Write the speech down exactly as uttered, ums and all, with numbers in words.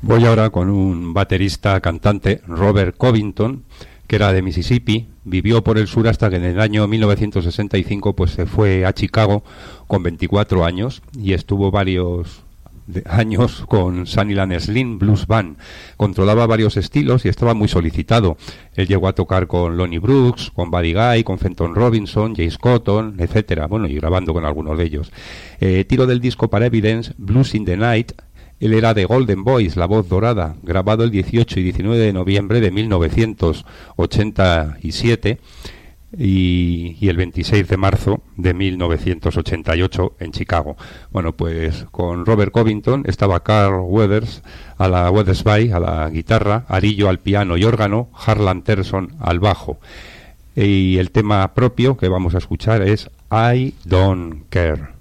Voy ahora con un baterista cantante, Robert Covington, que era de Mississippi, vivió por el sur hasta que en el año mil novecientos sesenta y cinco pues se fue a Chicago con veinticuatro años y estuvo varios de años con Sunnyland Slim Blues Band. Controlaba varios estilos y estaba muy solicitado. Él llegó a tocar con Lonnie Brooks, con Buddy Guy, con Fenton Robinson, James Cotton, etcétera. Bueno, y grabando con algunos de ellos. Eh, tiro del disco para Evidence, Blues in the Night. Él era de Golden Voice, la voz dorada, grabado el dieciocho y diecinueve de noviembre de mil novecientos ochenta y siete y, y el veintiséis de marzo de mil novecientos ochenta y ocho en Chicago. Bueno, pues con Robert Covington estaba Carl Weathers a la Weathersby, a la guitarra, Arillo al piano y órgano, Harlan Terson al bajo. Y el tema propio que vamos a escuchar es I Don't Care.